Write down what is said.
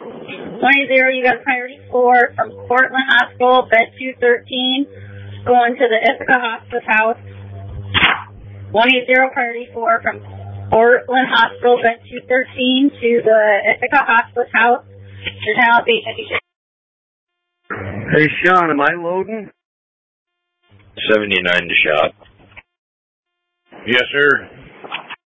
20, you got a priority 4 from Portland Hospital, bed 213, going to the Ithaca Hospice House. 20, priority 4 from Portland Hospital, bed 213 to the Ithaca Hospice House. Your now be Hey, Sean, am I loading? 79 to shop. Yes, sir.